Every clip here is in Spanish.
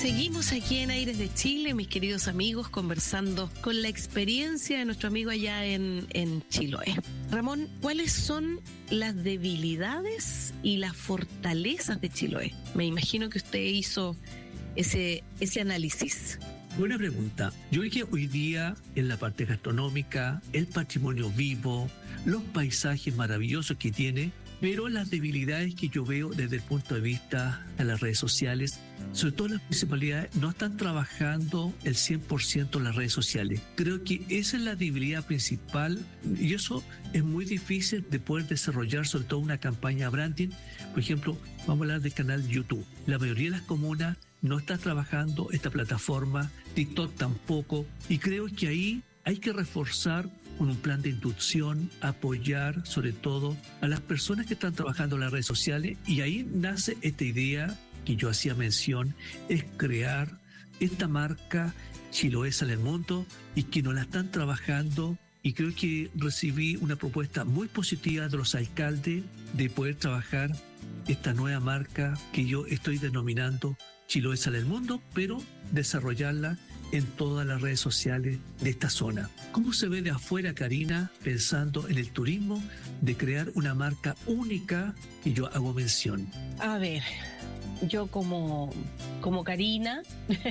Seguimos aquí en Aires de Chile, mis queridos amigos, conversando con la experiencia de nuestro amigo allá en Chiloé. Ramón, ¿cuáles son las debilidades y las fortalezas de Chiloé? Me imagino que usted hizo ese análisis. Buena pregunta. Yo creo que hoy día en la parte gastronómica, el patrimonio vivo, los paisajes maravillosos que tiene, pero las debilidades que yo veo desde el punto de vista de las redes sociales, sobre todo las municipalidades, no están trabajando el 100% en las redes sociales. Creo que esa es la debilidad principal y eso es muy difícil de poder desarrollar, sobre todo una campaña branding. Por ejemplo, vamos a hablar del canal YouTube. La mayoría de las comunas no está trabajando esta plataforma, TikTok tampoco, y creo que ahí hay que reforzar con un plan de inducción, apoyar sobre todo a las personas que están trabajando en las redes sociales, y ahí nace esta idea que yo hacía mención, es crear esta marca Chiloé Sale al Mundo y que nos la están trabajando, y creo que recibí una propuesta muy positiva de los alcaldes de poder trabajar esta nueva marca que yo estoy denominando Chiloé Sale al Mundo, pero desarrollarla en todas las redes sociales de esta zona. ¿Cómo se ve de afuera, Karina, pensando en el turismo, de crear una marca única? Y yo hago mención. A ver, yo como Karina,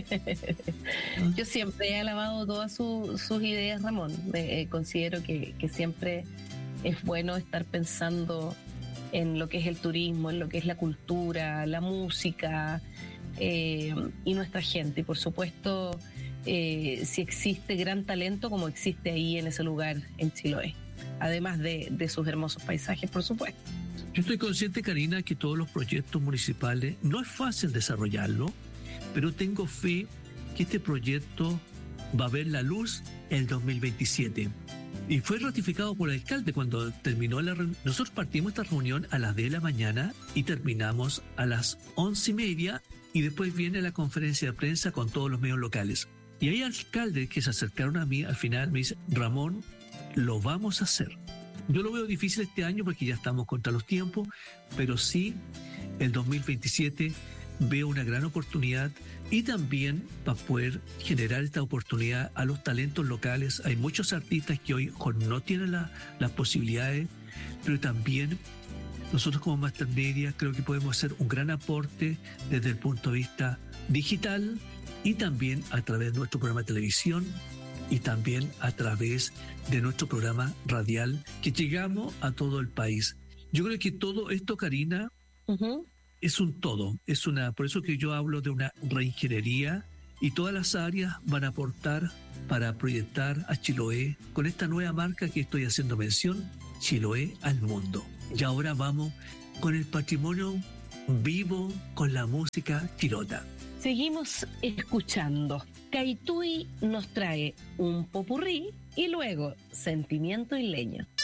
yo siempre he alabado todas sus ideas, Ramón. Considero que siempre es bueno estar pensando en lo que es el turismo, en lo que es la cultura, la música y nuestra gente. Y por supuesto, si existe gran talento como existe ahí en ese lugar en Chiloé, además de sus hermosos paisajes, por supuesto. Yo estoy consciente, Karina, que todos los proyectos municipales no es fácil desarrollarlo, pero tengo fe que este proyecto va a ver la luz el 2027. Y fue ratificado por el alcalde cuando terminó la reunión. Nosotros partimos esta reunión a las 10 de la mañana y terminamos a las 11:30, y después viene la conferencia de prensa con todos los medios locales. Y hay alcaldes que se acercaron a mí, al final me dicen: Ramón, lo vamos a hacer. Yo lo veo difícil este año porque ya estamos contra los tiempos, pero sí, el 2027 veo una gran oportunidad, y también para poder generar esta oportunidad a los talentos locales. Hay muchos artistas que hoy no tienen las posibilidades, pero también nosotros como Master Media creo que podemos hacer un gran aporte desde el punto de vista digital, y también a través de nuestro programa de televisión, y también a través de nuestro programa radial, que llegamos a todo el país. Yo creo que todo esto, Karina, es un todo. Por eso que yo hablo de una reingeniería, y todas las áreas van a aportar para proyectar a Chiloé con esta nueva marca que estoy haciendo mención, Chiloé al Mundo. Y ahora vamos con el patrimonio vivo, con la música chilota. Seguimos escuchando. Caitui nos trae un popurrí y luego Sentimiento Isleño.